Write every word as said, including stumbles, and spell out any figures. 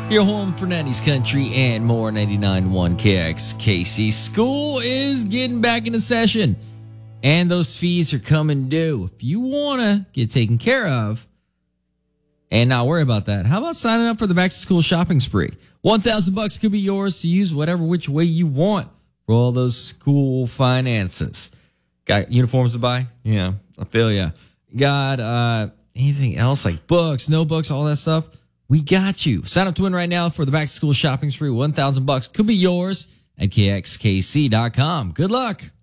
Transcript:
Your home for nineties country and more. Ninety-nine point one K X K C. School is getting back into session, and those fees are coming due. If you want to get taken care of and not worry about that, how about signing up for the back to school shopping spree? One thousand bucks could be yours to use whatever which way you want for all those school finances. Got uniforms to buy? Yeah, I feel ya. Got uh, anything else like books, notebooks, all that stuff? We got you. Sign up to win right now for the back to school shopping spree. One thousand bucks could be yours at K X K C dot com. Good luck.